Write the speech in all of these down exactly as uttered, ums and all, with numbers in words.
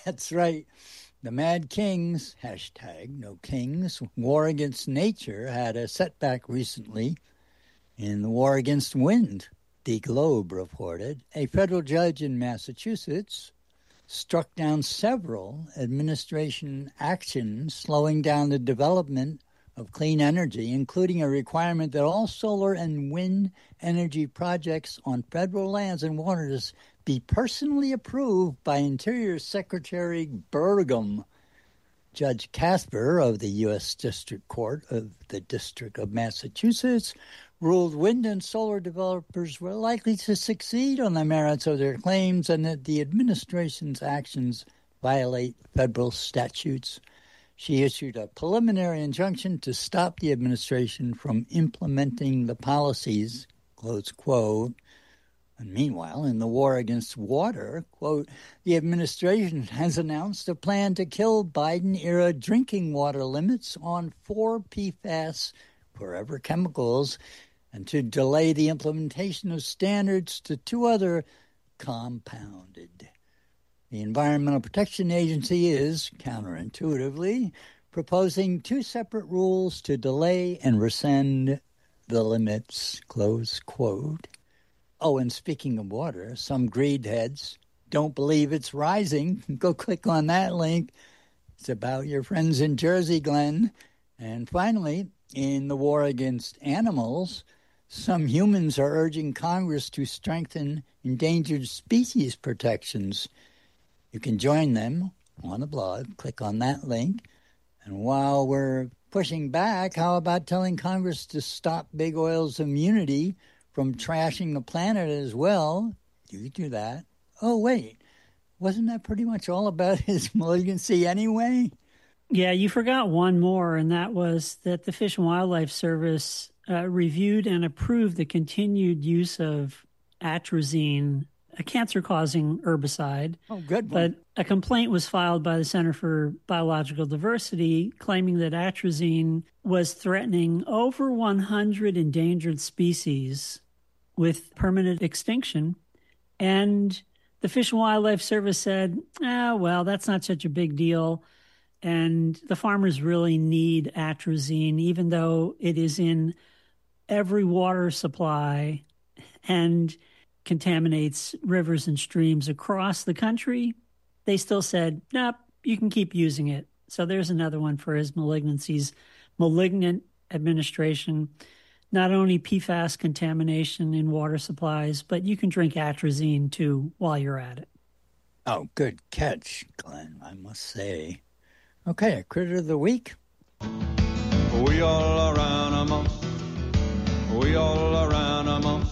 That's right. The Mad Kings, hashtag no kings, war against nature had a setback recently in the war against wind. The Globe reported a federal judge in Massachusetts struck down several administration actions slowing down the development of clean energy, including a requirement that all solar and wind energy projects on federal lands and waters be personally approved by Interior Secretary Burgum. Judge Casper of the U S District Court of the District of Massachusetts ruled wind and solar developers were likely to succeed on the merits of their claims and that the administration's actions violate federal statutes. She issued a preliminary injunction to stop the administration from implementing the policies, close quote. And meanwhile, in the war against water, quote, the administration has announced a plan to kill Biden-era drinking water limits on four P FAS, forever chemicals, and to delay the implementation of standards to two other compounded. The Environmental Protection Agency is, counterintuitively, proposing two separate rules to delay and rescind the limits, close quote. Oh, and speaking of water, some greed heads don't believe it's rising. Go click on that link. It's about your friends in Jersey, Glenn. And finally, in the war against animals, some humans are urging Congress to strengthen endangered species protections. You can join them on the blog. Click on that link. And while we're pushing back, how about telling Congress to stop big oil's immunity from trashing the planet as well? You could do that. Oh, wait. Wasn't that pretty much all about his malignancy anyway? Yeah, you forgot one more, and that was that the Fish and Wildlife Service uh, reviewed and approved the continued use of atrazine, a cancer-causing herbicide. Oh, good one. But a complaint was filed by the Center for Biological Diversity claiming that atrazine was threatening over one hundred endangered species with permanent extinction. And the Fish and Wildlife Service said, ah, well, that's not such a big deal. And the farmers really need atrazine, even though it is in every water supply and contaminates rivers and streams across the country. They still said, nope, you can keep using it. So there's another one for his malignancies. Malignant administration, not only P FAS contamination in water supplies, but you can drink atrazine too while you're at it. Oh, good catch, Glenn, I must say. Okay, a critter of the week. We all are animals. We all are animals.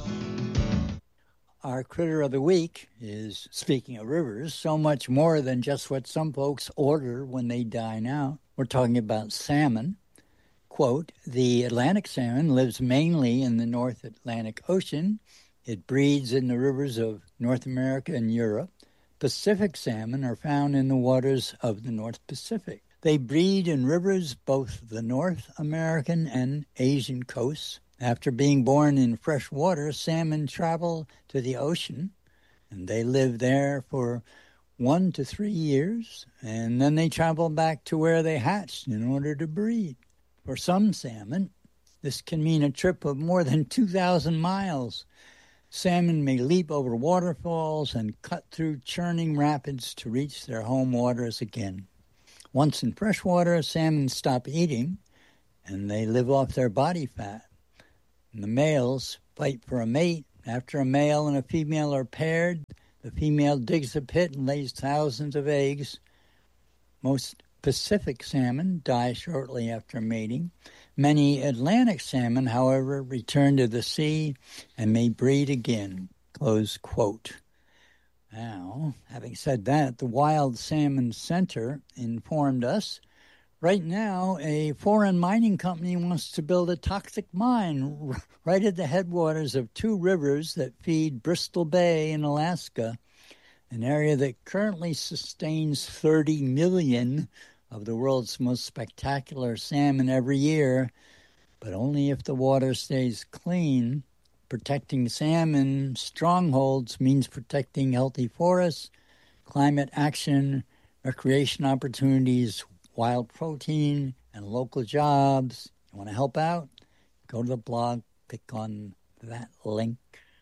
Our critter of the week is, speaking of rivers, so much more than just what some folks order when they dine out. We're talking about salmon. Quote, the Atlantic salmon lives mainly in the North Atlantic Ocean. It breeds in the rivers of North America and Europe. Pacific salmon are found in the waters of the North Pacific. They breed in rivers both the North American and Asian coasts. After being born in fresh water, salmon travel to the ocean, and they live there for one to three years, and then they travel back to where they hatched in order to breed. For some salmon, this can mean a trip of more than two thousand miles. Salmon may leap over waterfalls and cut through churning rapids to reach their home waters again. Once in freshwater, salmon stop eating, and they live off their body fat. And the males fight for a mate. After a male and a female are paired, the female digs a pit and lays thousands of eggs. Most Pacific salmon die shortly after mating. Many Atlantic salmon, however, return to the sea and may breed again. Close quote. Now, having said that, the Wild Salmon Center informed us right now a foreign mining company wants to build a toxic mine right at the headwaters of two rivers that feed Bristol Bay in Alaska, an area that currently sustains thirty million of the world's most spectacular salmon every year, but only if the water stays clean. Protecting salmon strongholds means protecting healthy forests, climate action recreation opportunities, wild protein, and local jobs. You want to help out? Go to the blog, click on that link.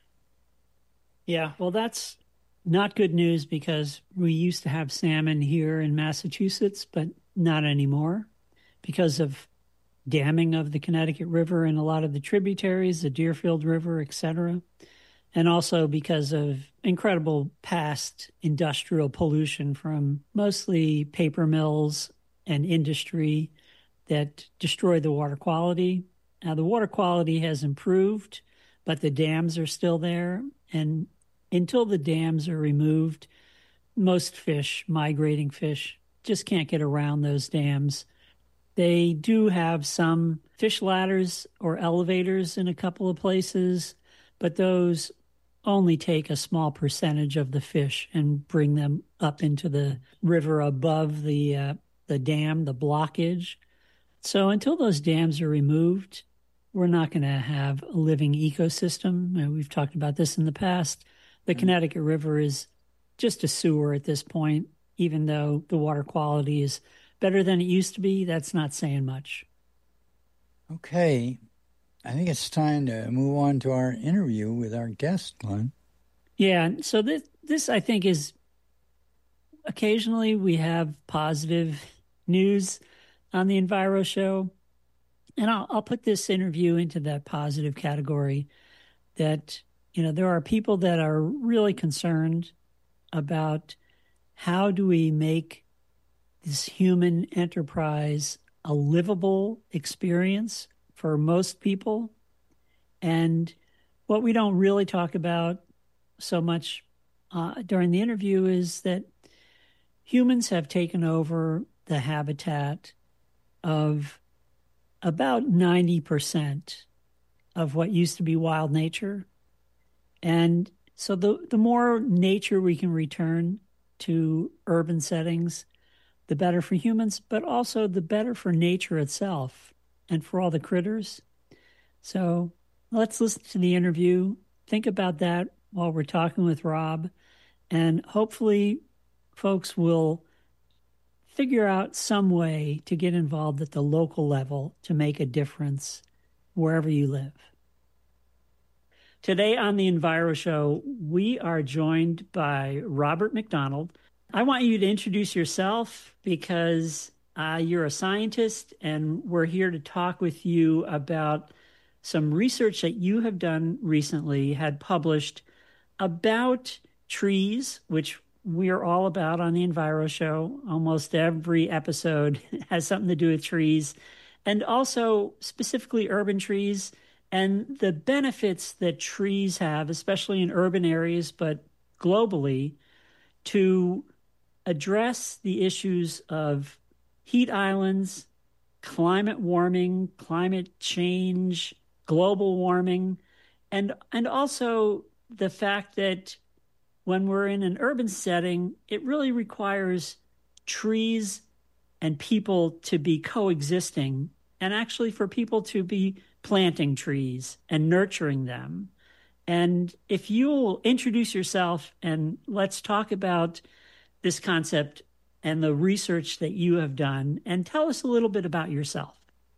Yeah, well, that's not good news because we used to have salmon here in Massachusetts, but not anymore because of damming of the Connecticut River and a lot of the tributaries, the Deerfield River, et cetera, and also because of incredible past industrial pollution from mostly paper mills and industry that destroy the water quality. Now, the water quality has improved, but the dams are still there. And until the dams are removed, most fish, migrating fish, just can't get around those dams. They do have some fish ladders or elevators in a couple of places, but those only take a small percentage of the fish and bring them up into the river above the uh, the dam, the blockage. So until those dams are removed, we're not going to have a living ecosystem. And we've talked about this in the past. The mm-hmm. Connecticut River is just a sewer at this point, even though the water quality is better than it used to be. That's not saying much. Okay. I think it's time to move on to our interview with our guest, Glenn. Yeah, so this, this I think is, occasionally we have positive news on the Enviro Show, and I'll, I'll put this interview into that positive category that, you know, there are people that are really concerned about how do we make this human enterprise a livable experience for most people. And what we don't really talk about so much uh, during the interview is that humans have taken over the habitat of about ninety percent of what used to be wild nature. And so the, the more nature we can return to urban settings, the better for humans, but also the better for nature itself and for all the critters. So let's listen to the interview. Think about that while we're talking with Rob. And hopefully folks will figure out some way to get involved at the local level to make a difference wherever you live. Today on the Enviro Show, we are joined by Robert McDonald. I want you to introduce yourself because uh, you're a scientist, and we're here to talk with you about some research that you have done recently, had published about trees, which we are all about on the Enviro Show. Almost every episode has something to do with trees, and also specifically urban trees and the benefits that trees have, especially in urban areas, but globally, to address the issues of heat islands, climate warming, climate change, global warming, and and also the fact that when we're in an urban setting, it really requires trees and people to be coexisting, and actually for people to be planting trees and nurturing them. And if you'll introduce yourself and let's talk about this concept and the research that you have done, and tell us a little bit about yourself.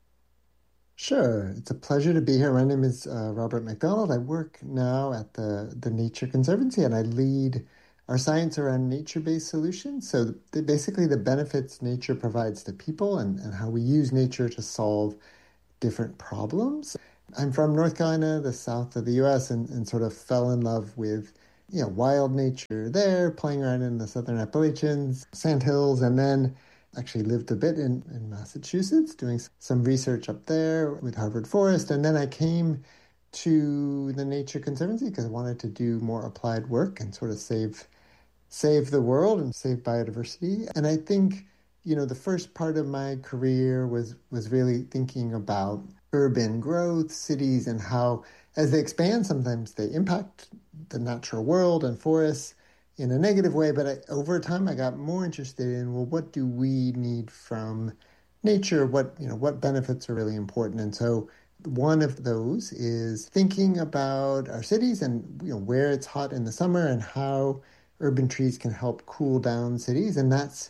Sure. It's a pleasure to be here. My name is uh, Robert McDonald. I work now at the, the Nature Conservancy, and I lead our science around nature-based solutions. So the, basically the benefits nature provides to people and, and how we use nature to solve different problems. I'm from North Carolina, the south of the U S, and, and sort of fell in love with you know, wild nature there, playing around in the southern Appalachians, sandhills, and then actually lived a bit in, in Massachusetts, doing some research up there with Harvard Forest. And then I came to the Nature Conservancy because I wanted to do more applied work and sort of save save the world and save biodiversity. And I think, you know, the first part of my career was was really thinking about urban growth, cities, and how as they expand, sometimes they impact the natural world and forests in a negative way. But I, over time, I got more interested in, well, what do we need from nature? What, you know, what benefits are really important? And so one of those is thinking about our cities and, you know, where it's hot in the summer and how urban trees can help cool down cities. And that's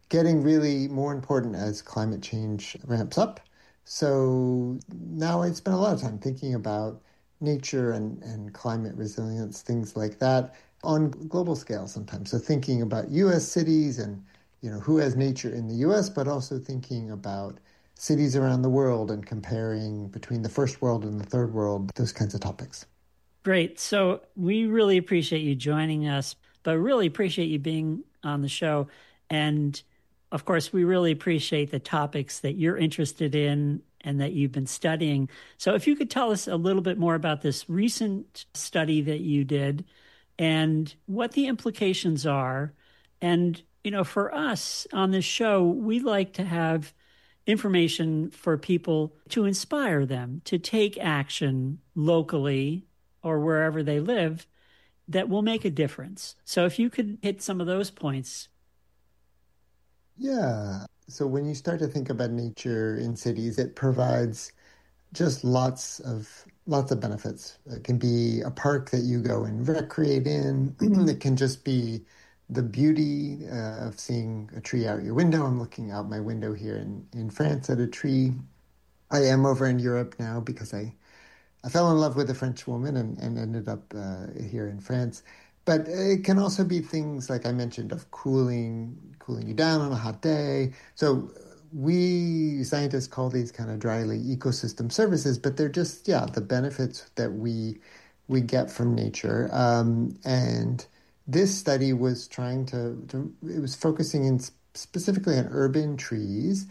getting really more important as climate change ramps up. So now I spend a lot of time thinking about nature and, and climate resilience, things like that, on global scale sometimes. So thinking about U S cities and, you know, who has nature in the U S, but also thinking about cities around the world and comparing between the first world and the third world, those kinds of topics. Great. So we really appreciate you joining us, but really appreciate you being on the show. And of course, we really appreciate the topics that you're interested in and that you've been studying. So if you could tell us a little bit more about this recent study that you did and what the implications are. And, you know, for us on this show, we like to have information for people to inspire them to take action locally or wherever they live that will make a difference. So if you could hit some of those points. Yeah. So when you start to think about nature in cities, it provides just lots of lots of benefits. It can be a park that you go and recreate in. It can just be the beauty uh, of seeing a tree out your window. I'm looking out my window here in, in France at a tree. I am over in Europe now because I, I fell in love with a French woman and, and ended up uh, here in France. But it can also be things like I mentioned of cooling, cooling you down on a hot day. So we scientists call these kind of dryly ecosystem services, but they're just, yeah, the benefits that we we get from nature. Um, and this study was trying to, to, it was focusing in specifically on urban trees,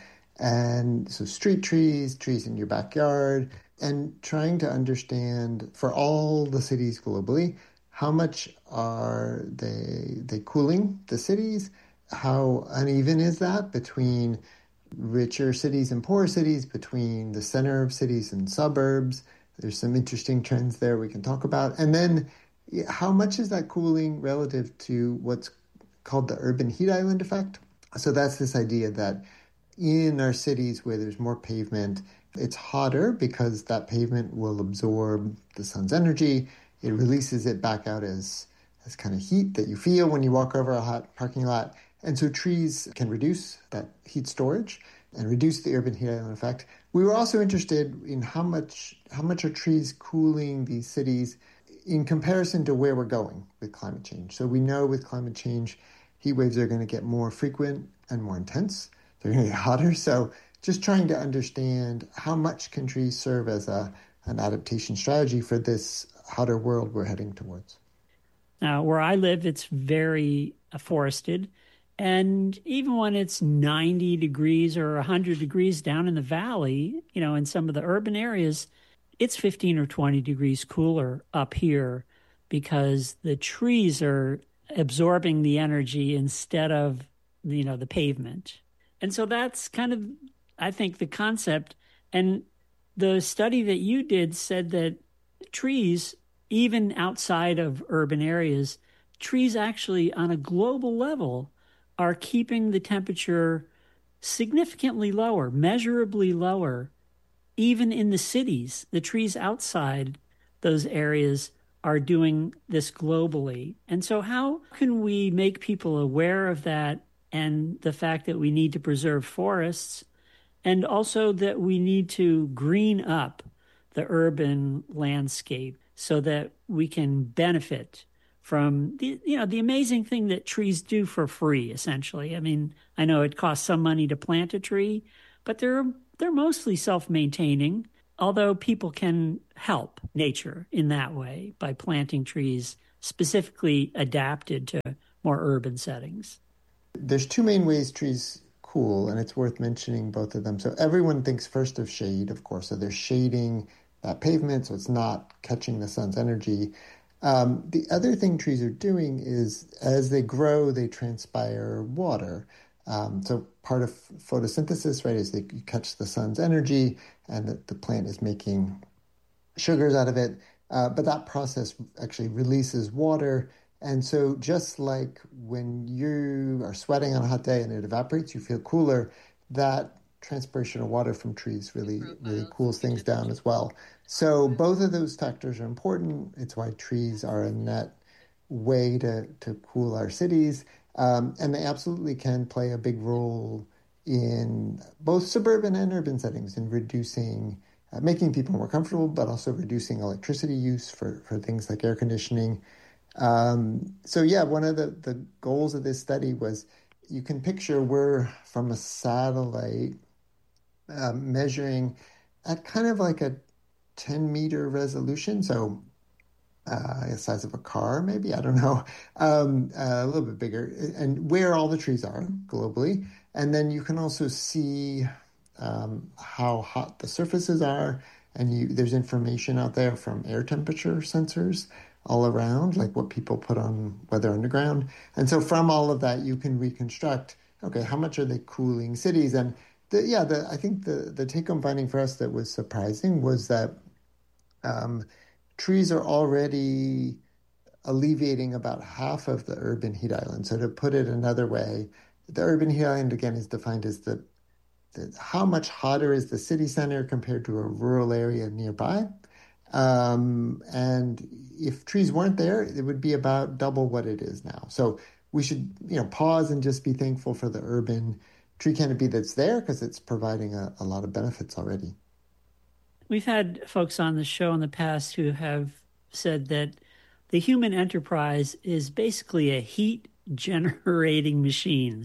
and so street trees, trees in your backyard, and trying to understand for all the cities globally, how much are they they cooling the cities? How uneven is that between richer cities and poor cities, between the center of cities and suburbs? There's some interesting trends there we can talk about. And then how much is that cooling relative to what's called the urban heat island effect? So that's this idea that in our cities where there's more pavement, it's hotter because that pavement will absorb the sun's energy. It releases it back out as, as kind of heat that you feel when you walk over a hot parking lot. And so trees can reduce that heat storage and reduce the urban heat island effect. We were also interested in how much how much are trees cooling these cities in comparison to where we're going with climate change. So we know with climate change, heat waves are going to get more frequent and more intense. They're going to get hotter. So just trying to understand how much can trees serve as a an adaptation strategy for this hotter world we're heading towards. Now, where I live, it's very forested. And even when it's ninety degrees or one hundred degrees down in the valley, you know, in some of the urban areas, it's fifteen or twenty degrees cooler up here because the trees are absorbing the energy instead of, you know, the pavement. And so that's kind of, I think, the concept. And the study that you did said that trees, even outside of urban areas, trees actually on a global level are keeping the temperature significantly lower, measurably lower, even in the cities. The trees outside those areas are doing this globally. And so how can we make people aware of that and the fact that we need to preserve forests, and also that we need to green up the urban landscape so that we can benefit from the, you know, the amazing thing that trees do for free, essentially. I mean, I know it costs some money to plant a tree, but they're they're mostly self-maintaining, although people can help nature in that way by planting trees specifically adapted to more urban settings. There's two main ways trees cool, and it's worth mentioning both of them. So everyone thinks first of shade, of course, so they're shading that pavement so it's not catching the sun's energy. Um, the other thing trees are doing is as they grow, they transpire water. Um, so part of photosynthesis, right, is they catch the sun's energy and the, the plant is making sugars out of it. Uh, but that process actually releases water. And so just like when you are sweating on a hot day and it evaporates, you feel cooler, that transpiration of water from trees really, really cools things down as well. So both of those factors are important. It's why trees are a net way to, to cool our cities. Um, and they absolutely can play a big role in both suburban and urban settings in reducing, uh, making people more comfortable, but also reducing electricity use for, for things like air conditioning. Um, so yeah, one of the, the goals of this study was you can picture we're from a satellite uh, measuring at kind of like a ten meter resolution. So uh, the size of a car, maybe, I don't know, um, uh, a little bit bigger, and where all the trees are globally. And then you can also see um, how hot the surfaces are. And you, there's information out there from air temperature sensors all around, like what people put on Weather Underground. And so from all of that, you can reconstruct, okay, how much are they cooling cities? And the, yeah, the, I think the, the take-home finding for us that was surprising was that um, trees are already alleviating about half of the urban heat island. So to put it another way, the urban heat island, again, is defined as the, the how much hotter is the city center compared to a rural area nearby. Um, and if trees weren't there, it would be about double what it is now. So we should, you know, pause and just be thankful for the urban tree canopy that's there because it's providing a, a lot of benefits already. We've had folks on the show in the past who have said that the human enterprise is basically a heat generating machine.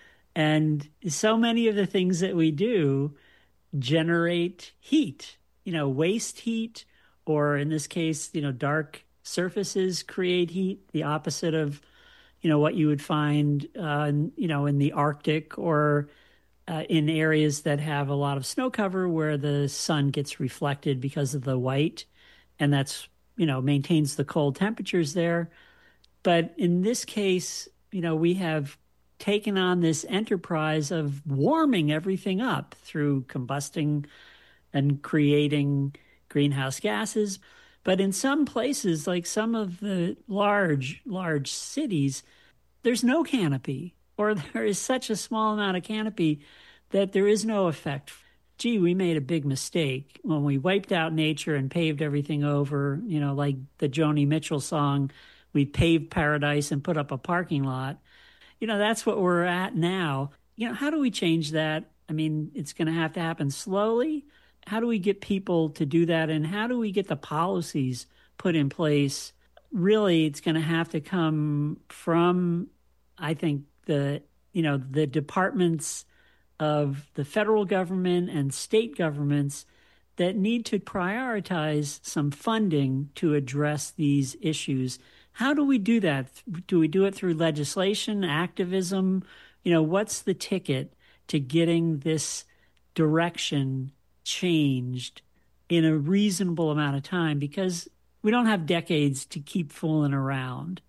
And so many of the things that we do generate heat, you know, waste heat, or in this case, you know, dark surfaces create heat, the opposite of, you know, what you would find, uh, in, you know, in the Arctic or uh, in areas that have a lot of snow cover where the sun gets reflected because of the white. And that's, you know, maintains the cold temperatures there. But in this case, you know, we have taken on this enterprise of warming everything up through combusting and creating greenhouse gases. But in some places, like some of the large, large cities, there's no canopy, or there is such a small amount of canopy that there is no effect. Gee, we made a big mistake when we wiped out nature and paved everything over, you know, like the Joni Mitchell song, we paved paradise and put up a parking lot. You know, that's what we're at now. You know, how do we change that? I mean, it's going to have to happen slowly. How do we get people to do that? And how do we get the policies put in place? Really, it's going to have to come from, I think, the, you know, the departments of the federal government and state governments that need to prioritize some funding to address these issues. How do we do that? Do we do it through legislation, activism? You know, what's the ticket to getting this direction changed in a reasonable amount of time? Because we don't have decades to keep fooling around.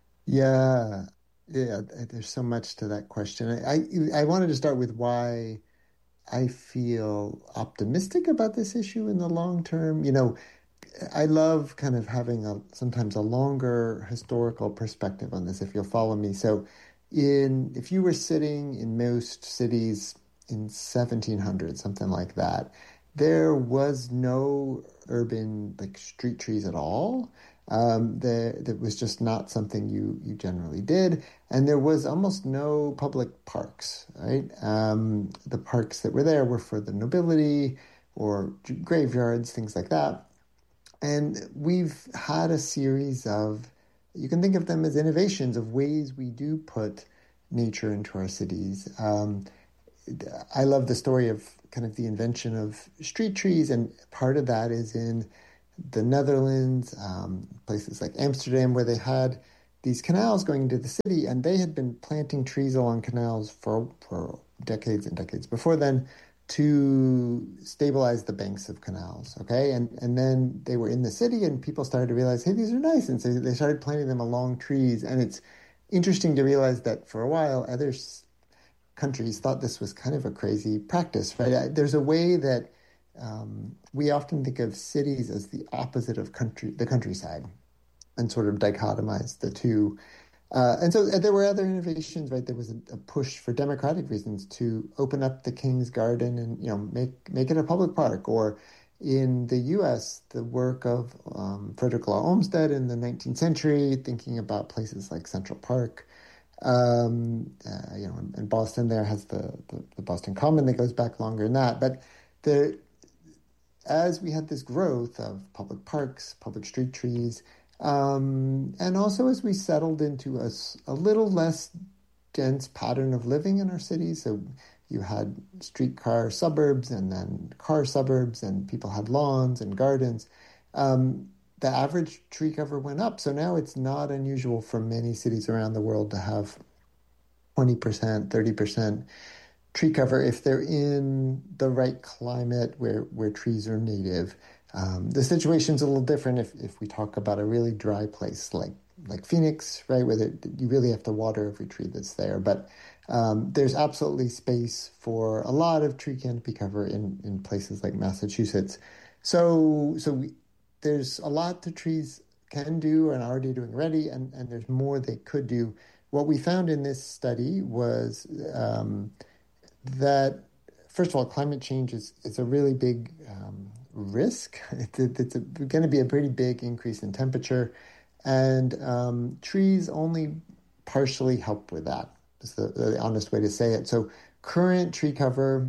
Yeah, yeah, there's so much to that question. I, I, I wanted to start with why I feel optimistic about this issue in the long term. You know, I love kind of having a sometimes a longer historical perspective on this, if you'll follow me. So in if you were sitting in most cities in seventeen hundred, something like that, there was no urban like street trees at all. Um, there, that was just not something you, you generally did. And there was almost no public parks, right? Um, the parks that were there were for the nobility or graveyards, things like that. And we've had a series of, you can think of them as innovations of ways we do put nature into our cities. Um, I love the story of kind of the invention of street trees, and part of that is in the Netherlands, um, places like Amsterdam, where they had these canals going into the city, and they had been planting trees along canals for, for decades and decades before then to stabilize the banks of canals, okay? And and then they were in the city, and people started to realize, hey, these are nice, and so they started planting them along trees, and it's interesting to realize that for a while, other countries thought this was kind of a crazy practice, right? There's a way that um, we often think of cities as the opposite of country, the countryside, and sort of dichotomize the two. Uh, and so there were other innovations, right? There was a, a push for democratic reasons to open up the King's Garden and, you know, make make it a public park. Or in the U S, the work of um, Frederick Law Olmsted in the nineteenth century, thinking about places like Central Park. Um, uh, you know, and Boston there has the, the, the Boston Common that goes back longer than that. But the as we had this growth of public parks, public street trees, um, and also as we settled into a, a little less dense pattern of living in our cities, so you had streetcar suburbs and then car suburbs, and people had lawns and gardens, um, the average tree cover went up. So now it's not unusual for many cities around the world to have twenty percent, thirty percent tree cover if they're in the right climate where, where trees are native. Um, the situation's a little different if, if we talk about a really dry place like like Phoenix, right, where there, you really have to water every tree that's there. But um, there's absolutely space for a lot of tree canopy cover in, in places like Massachusetts. So so we, there's a lot the trees can do and are already doing already, and, and there's more they could do. What we found in this study was um, that, first of all, climate change is, is a really big um, risk. It's, it's going to be a pretty big increase in temperature, and um, trees only partially help with that, is the, the honest way to say it. So current tree cover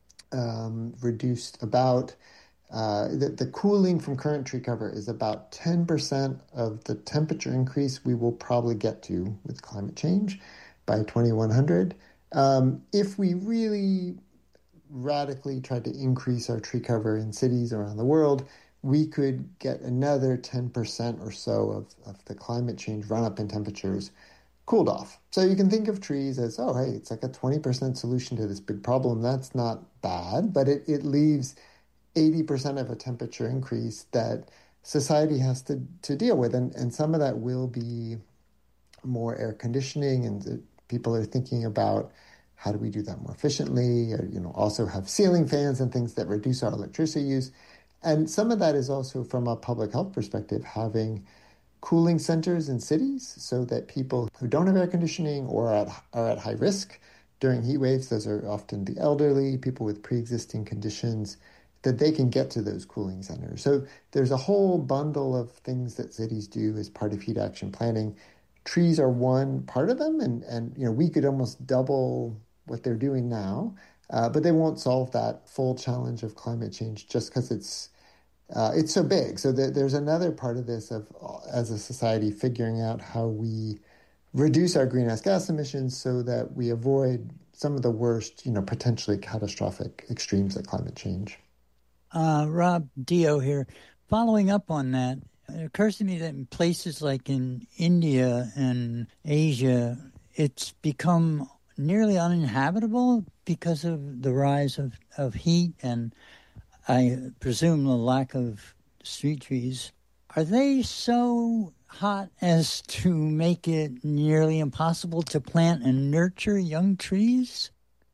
um, reduced about, uh, the, the cooling from current tree cover is about ten percent of the temperature increase we will probably get to with climate change by twenty-one hundred. Um, if we really radically tried to increase our tree cover in cities around the world, we could get another ten percent or so of, of the climate change run-up in temperatures cooled off. So you can think of trees as, oh, hey, it's like a twenty percent solution to this big problem. That's not bad, but it, it leaves eighty percent of a temperature increase that society has to, to deal with. And, and some of that will be more air conditioning, and the, people are thinking about how do we do that more efficiently, or, you know, also have ceiling fans and things that reduce our electricity use. And some of that is also from a public health perspective, having cooling centers in cities so that people who don't have air conditioning or are at, are at high risk during heat waves, those are often the elderly, people with pre-existing conditions, that they can get to those cooling centers. So there's a whole bundle of things that cities do as part of heat action planning. Trees are one part of them, and, and you know, we could almost double what they're doing now, uh, but they won't solve that full challenge of climate change just because it's uh, it's so big. So th- there's another part of this of, as a society, figuring out how we reduce our greenhouse gas emissions so that we avoid some of the worst, you know, potentially catastrophic extremes of climate change. Uh, Rob Dio here. Following up on that, it occurs to me that in places like in India and Asia, it's become nearly uninhabitable because of the rise of, of heat and I presume the lack of street trees. Are they so hot as to make it nearly impossible to plant and nurture young trees?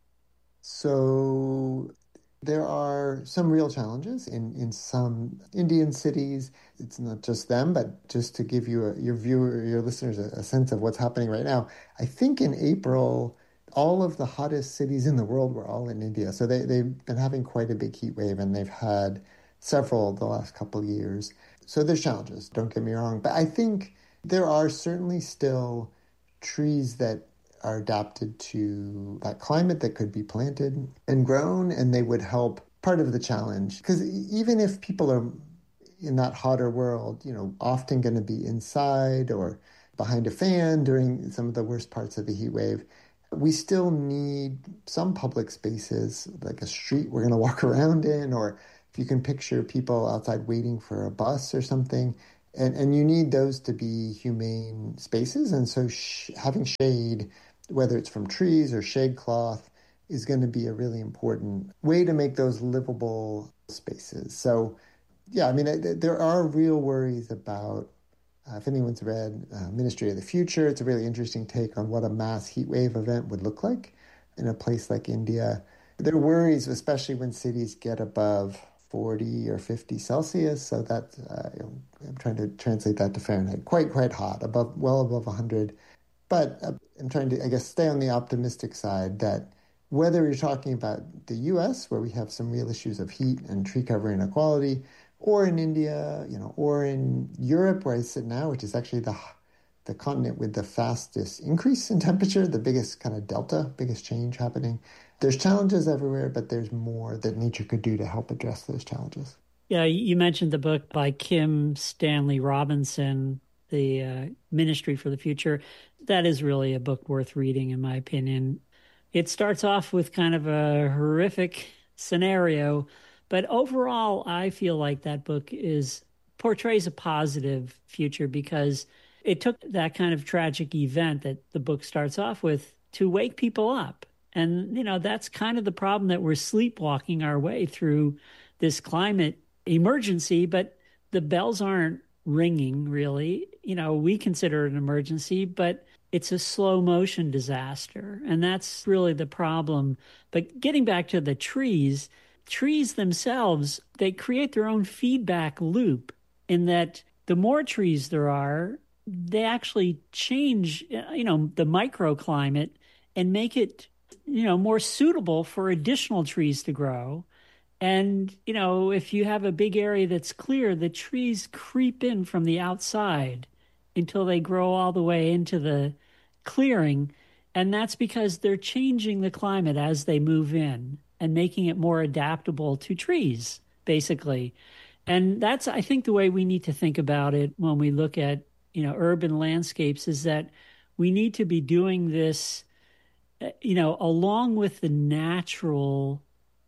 So there are some real challenges in, in some Indian cities. It's not just them, but just to give you a, your viewer, your listeners a, a sense of what's happening right now. I think in April, all of the hottest cities in the world were all in India. So they, they've been having quite a big heat wave, and they've had several the last couple of years. So there's challenges, don't get me wrong. But I think there are certainly still trees that are adapted to that climate that could be planted and grown, and they would help part of the challenge. Because even if people are in that hotter world, you know, often going to be inside or behind a fan during some of the worst parts of the heat wave, we still need some public spaces, like a street we're going to walk around in, or if you can picture people outside waiting for a bus or something, and, and you need those to be humane spaces. And so sh- having shade, whether it's from trees or shade cloth, is going to be a really important way to make those livable spaces. So, yeah, I mean, there are real worries about, uh, if anyone's read uh, Ministry of the Future, it's a really interesting take on what a mass heat wave event would look like in a place like India. There are worries, especially when cities get above forty or fifty Celsius. So that, uh, I'm trying to translate that to Fahrenheit, quite, quite hot, above, well above one hundred. But uh, I'm trying to, I guess, stay on the optimistic side that whether you're talking about the U S, where we have some real issues of heat and tree cover inequality, or in India, you know, or in Europe, where I sit now, which is actually the the continent with the fastest increase in temperature, the biggest kind of delta, biggest change happening. There's challenges everywhere, but there's more that nature could do to help address those challenges. Yeah, you mentioned the book by Kim Stanley Robinson, The uh, Ministry for the Future. That is really a book worth reading, in my opinion. It starts off with kind of a horrific scenario, but overall, I feel like that book is portrays a positive future because it took that kind of tragic event that the book starts off with to wake people up. And, you know, that's kind of the problem, that we're sleepwalking our way through this climate emergency, but the bells aren't ringing, really. You know, we consider it an emergency, but it's a slow motion disaster. And that's really the problem. But getting back to the trees, trees themselves, they create their own feedback loop in that the more trees there are, they actually change, you know, the microclimate and make it, you know, more suitable for additional trees to grow. And, you know, if you have a big area that's clear, the trees creep in from the outside until they grow all the way into the clearing. And that's because they're changing the climate as they move in and making it more adaptable to trees, basically. And that's, I think, the way we need to think about it when we look at, you know, urban landscapes, is that we need to be doing this, you know, along with the natural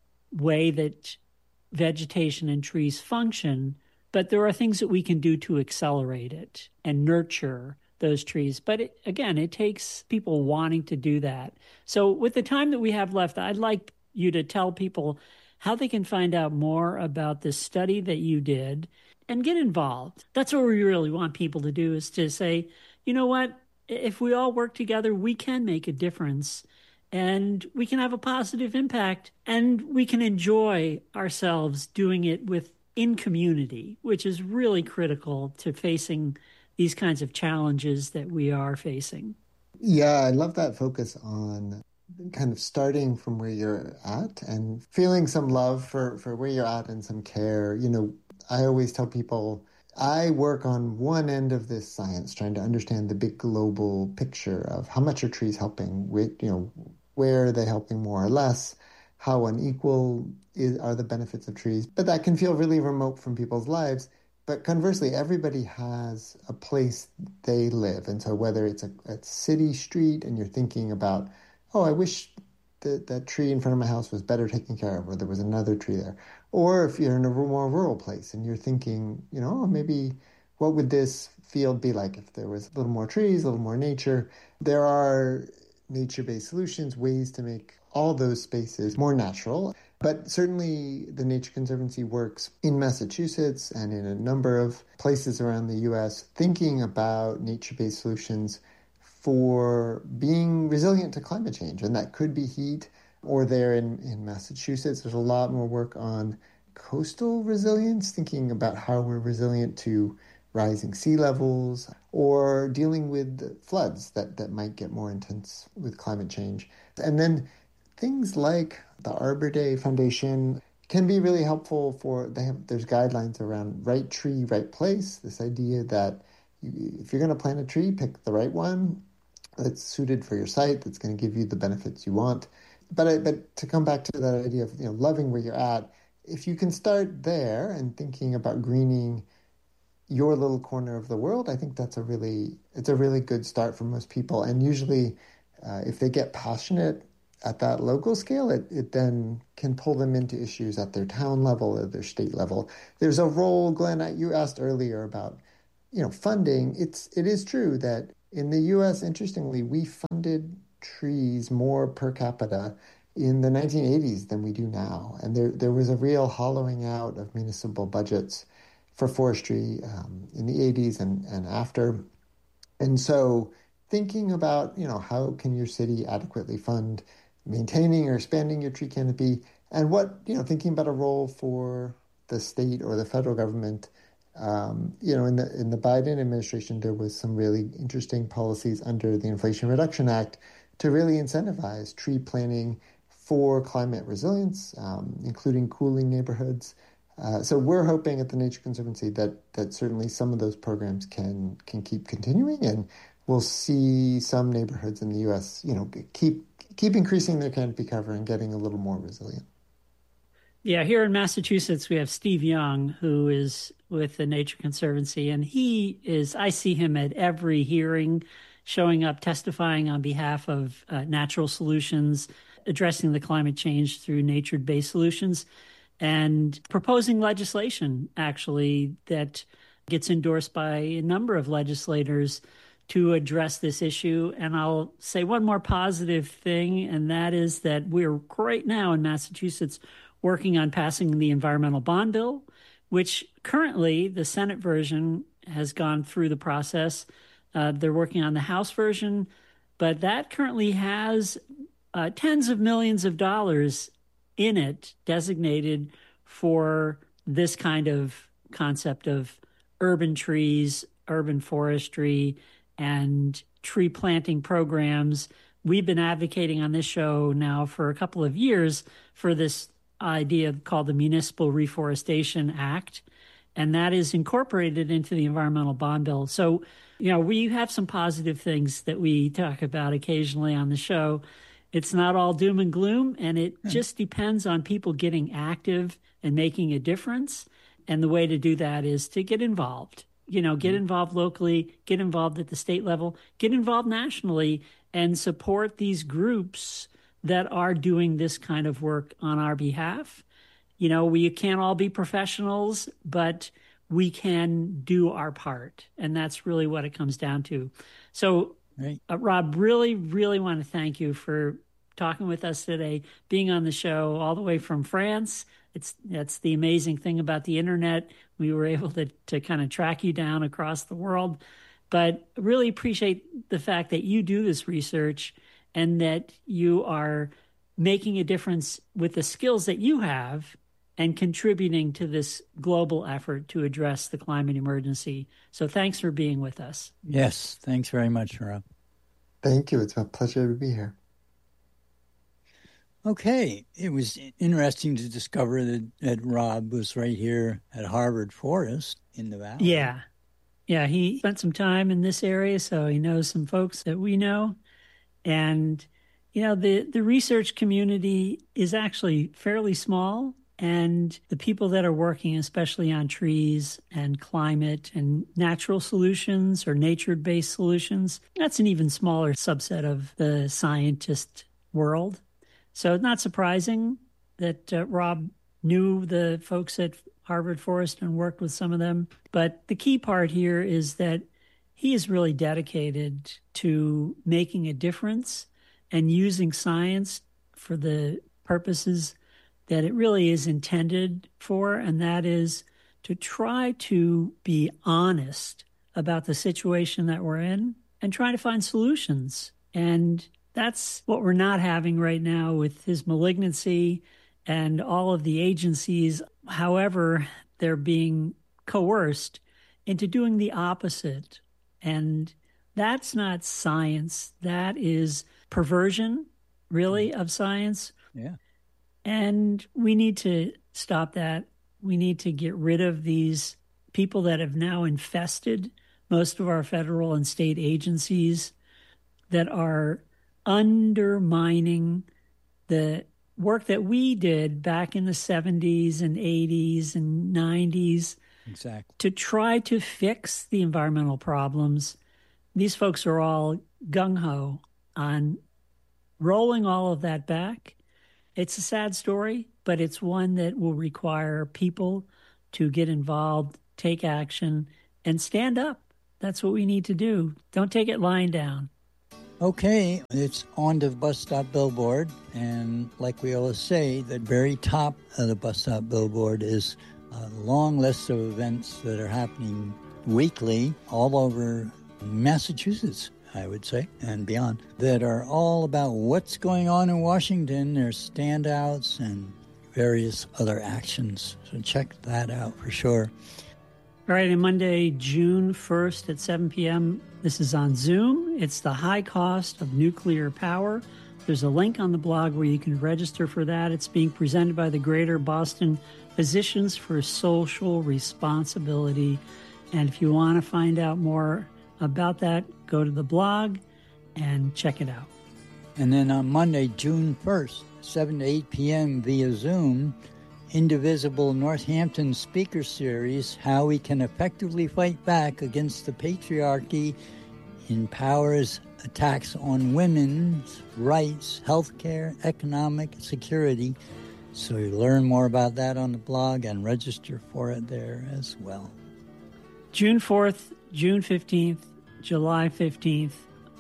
way that vegetation and trees function. But there are things that we can do to accelerate it and nurture those trees. But it, again, it takes people wanting to do that. So with the time that we have left, I'd like you to tell people how they can find out more about this study that you did and get involved. That's what we really want people to do, is to say, you know what, if we all work together, we can make a difference and we can have a positive impact, and we can enjoy ourselves doing it with in community, which is really critical to facing these kinds of challenges that we are facing. Yeah, I love that focus on kind of starting from where you're at and feeling some love for, for where you're at and some care. You know, I always tell people I work on one end of this science, trying to understand the big global picture of how much are trees helping, with, you know, where are they helping more or less, how unequal is, are the benefits of trees. But that can feel really remote from people's lives. But conversely, everybody has a place they live. And so whether it's a, a city street and you're thinking about, oh, I wish that that tree in front of my house was better taken care of, or there was another tree there. Or if you're in a more rural place and you're thinking, you know, oh, maybe what would this field be like if there was a little more trees, a little more nature? There are nature-based solutions, ways to make all those spaces more natural. But certainly the Nature Conservancy works in Massachusetts and in a number of places around the U S thinking about nature-based solutions for being resilient to climate change. And that could be heat, or there in, in Massachusetts, there's a lot more work on coastal resilience, thinking about how we're resilient to rising sea levels, or dealing with floods that, that might get more intense with climate change. And then things like the Arbor Day Foundation can be really helpful for, they have, there's guidelines around right tree, right place, this idea that you, if you're going to plant a tree, pick the right one that's suited for your site, that's going to give you the benefits you want. But I, but to come back to that idea of, you know, loving where you're at, if you can start there and thinking about greening your little corner of the world, I think that's a really, it's a really good start for most people. And usually uh, if they get passionate at that local scale, it, it then can pull them into issues at their town level or their state level. There's a role, Glenn, you asked earlier about, you know, funding. It's, it is true that in the U S, interestingly, we funded trees more per capita in the nineteen eighties than we do now. And there, there was a real hollowing out of municipal budgets for forestry um, in the eighties and, and after. And so thinking about, you know, how can your city adequately fund maintaining or expanding your tree canopy, and what, you know, thinking about a role for the state or the federal government. Um, you know, in the in the Biden administration, there was some really interesting policies under the Inflation Reduction Act to really incentivize tree planting for climate resilience, um, including cooling neighborhoods. Uh, so we're hoping at the Nature Conservancy that that certainly some of those programs can can keep continuing, and we'll see some neighborhoods in the U S, you know, keep keep increasing their canopy cover and getting a little more resilient. Yeah, here in Massachusetts, we have Steve Young, who is with the Nature Conservancy, and he is, I see him at every hearing, showing up, testifying on behalf of uh, natural solutions, addressing the climate change through nature-based solutions, and proposing legislation, actually, that gets endorsed by a number of legislators to address this issue. And I'll say one more positive thing, and that is that we're right now in Massachusetts working on passing the Environmental Bond Bill, which currently the Senate version has gone through the process. Uh, they're working on the House version, but that currently has uh, tens of millions of dollars in it designated for this kind of concept of urban trees, urban forestry, and tree planting programs. We've been advocating on this show now for a couple of years for this idea called the Municipal Reforestation Act, and that is incorporated into the Environmental Bond Bill. So, you know, we have some positive things that we talk about occasionally on the show. It's not all doom and gloom, and it hmm. just depends on people getting active and making a difference. And the way to do that is to get involved. You know, get involved locally, get involved at the state level, get involved nationally, and support these groups that are doing this kind of work on our behalf. You know, we can't all be professionals, but we can do our part. And that's really what it comes down to. So, right. uh, Rob, really, really want to thank you for talking with us today, being on the show all the way from France. It's that's the amazing thing about the internet. We were able to, to kind of track you down across the world. But really appreciate the fact that you do this research and that you are making a difference with the skills that you have and contributing to this global effort to address the climate emergency. So thanks for being with us. Yes, thanks very much, Rob. Thank you. It's a pleasure to be here. Okay, it was interesting to discover that, that Rob was right here at Harvard Forest in the valley. Yeah. Yeah, he spent some time in this area, so he knows some folks that we know. And, you know, the, the research community is actually fairly small, and the people that are working, especially on trees and climate and natural solutions or nature-based solutions, that's an even smaller subset of the scientist world. So it's not surprising that uh, Rob knew the folks at Harvard Forest and worked with some of them. But the key part here is that he is really dedicated to making a difference and using science for the purposes that it really is intended for, and that is to try to be honest about the situation that we're in and try to find solutions. And that's what we're not having right now with his malignancy and all of the agencies. However, they're being coerced into doing the opposite. And that's not science. That is perversion, really, of science. Yeah. And we need to stop that. We need to get rid of these people that have now infested most of our federal and state agencies that are undermining the work that we did back in the seventies and eighties and nineties. Exactly. To try to fix the environmental problems. These folks are all gung-ho on rolling all of that back. It's a sad story, but it's one that will require people to get involved, take action, and stand up. That's what we need to do. Don't take it lying down. Okay, it's on to the bus stop billboard, and like we always say, the very top of the bus stop billboard is a long list of events that are happening weekly all over Massachusetts, I would say, and beyond, that are all about what's going on in Washington. There's standouts and various other actions, so check that out for sure. All right, and Monday, June first at seven p.m., this is on Zoom. It's the high cost of nuclear power, There's a link on the blog where you can register for that. It's being presented by the Greater Boston Physicians for Social Responsibility. And if you want to find out more about that, go to the blog and check it out. And then on Monday, June first, seven to eight p.m. via Zoom, Indivisible Northampton Speaker Series, How We Can Effectively Fight Back Against the Patriarchy in Power's Attacks on Women's Rights, Healthcare, Economic Security. So you learn more about that on the blog and register for it there as well. June fourth, June fifteenth, July fifteenth,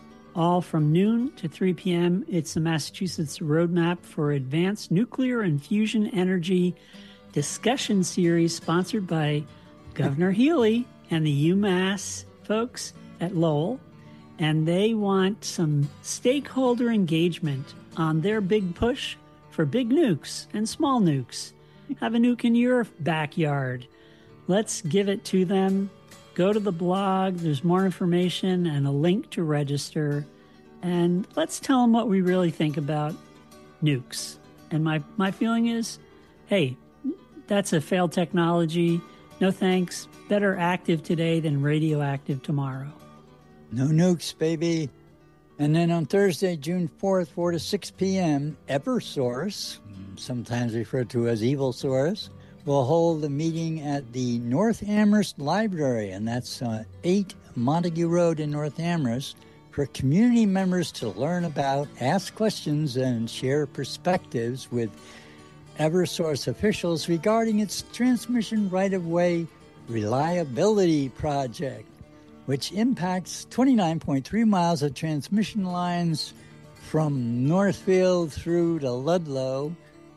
all from noon to three p.m. It's the Massachusetts Roadmap for Advanced Nuclear and Fusion Energy discussion series sponsored by Governor Healy and the UMass folks at Lowell. And they want some stakeholder engagement on their big push for big nukes and small nukes. Have a nuke in your backyard. Let's give it to them. Go to the blog. There's more information and a link to register. And let's tell them what we really think about nukes. And my, my feeling is, hey, that's a failed technology. No thanks. Better active today than radioactive tomorrow. No nukes, baby. And then on Thursday, June fourth, four to six p.m., Eversource, sometimes referred to as Evil Source, will hold a meeting at the North Amherst Library, and that's uh, eight Montague Road in North Amherst, for community members to learn about, ask questions, and share perspectives with Eversource officials regarding its transmission right-of-way reliability project, which impacts twenty-nine point three miles of transmission lines from Northfield through to Ludlow.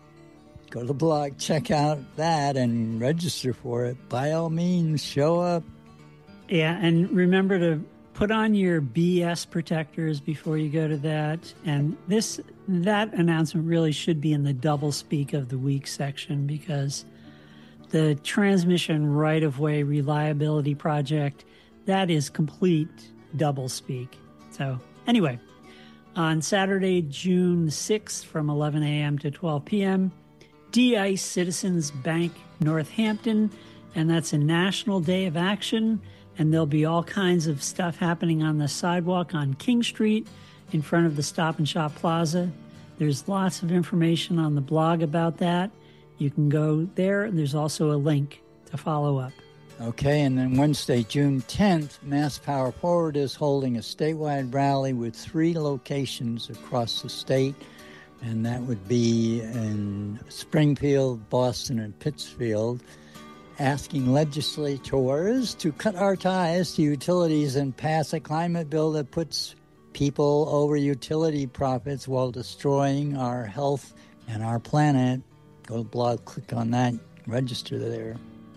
Go to the blog, check out that, and register for it. By all means, show up. Yeah, and remember to put on your B S protectors before you go to that. And this that announcement really should be in the double speak of the week section, because the transmission right-of-way reliability project, that is complete double speak. So anyway, on Saturday, June sixth from eleven a.m. to twelve p.m., D-ICE Citizens Bank Northampton, and that's a national day of action, and there'll be all kinds of stuff happening on the sidewalk on King Street in front of the Stop and Shop Plaza. There's lots of information on the blog about that. You can go there, and there's also a link to follow up. Okay, and then Wednesday, June tenth, Mass Power Forward is holding a statewide rally with three locations across the state, and that would be in Springfield, Boston, and Pittsfield, asking legislators to cut our ties to utilities and pass a climate bill that puts people over utility profits while destroying our health and our planet. Go to the blog, click on that, register there.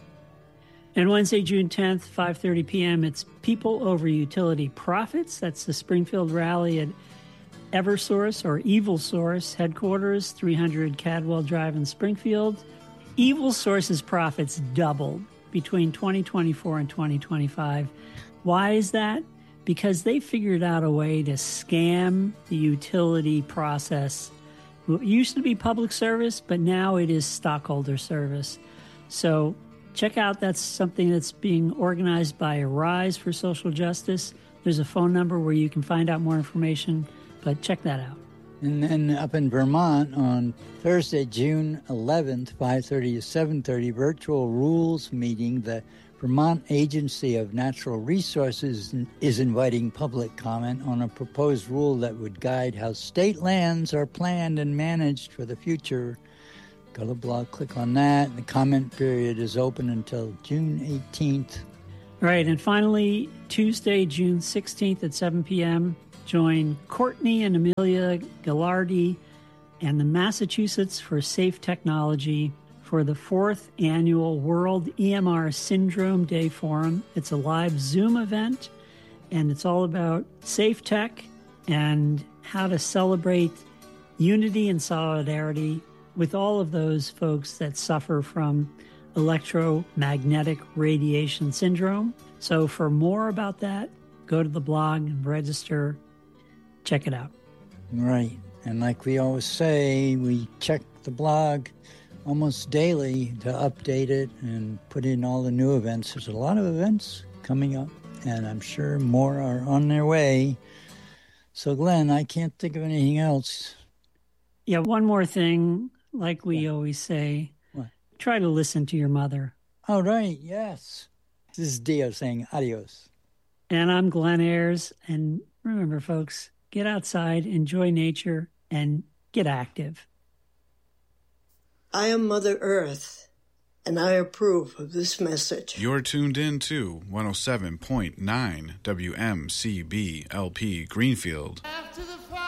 And Wednesday, June tenth, five thirty p.m., it's People Over Utility Profits. That's the Springfield rally at Eversource or Evil Source headquarters, three hundred Cadwell Drive in Springfield. Evil Source's profits doubled between twenty twenty-four and twenty twenty-five. Why is that? Because they figured out a way to scam the utility process. It used to be public service, but now it is stockholder service. So check out, that's something that's being organized by Arise for Social Justice. There's a phone number where you can find out more information, but check that out. And then up in Vermont on Thursday, June eleventh, five thirty to seven thirty, virtual rules meeting. The Vermont Agency of Natural Resources is inviting public comment on a proposed rule that would guide how state lands are planned and managed for the future. Go to the blog, click on that. The comment period is open until June eighteenth. Right, and finally, Tuesday, June sixteenth at seven p.m., join Courtney and Amelia Gallardi and the Massachusetts for Safe Technology for the fourth annual World E M R Syndrome Day Forum. It's a live Zoom event, and it's all about safe tech and how to celebrate unity and solidarity with all of those folks that suffer from electromagnetic radiation syndrome. So for more about that, go to the blog and register. Check it out. Right. And like we always say, we check the blog almost daily to update it and put in all the new events. There's a lot of events coming up, and I'm sure more are on their way. So, Glenn, I can't think of anything else. Yeah, one more thing, like we Yeah. always say, What? Try to listen to your mother. All right, yes. This is Dio saying adios. And I'm Glenn Ayers. And remember, folks, get outside, enjoy nature, and get active. I am Mother Earth, and I approve of this message. You're tuned in to one oh seven point nine W M C B L P Greenfield. After the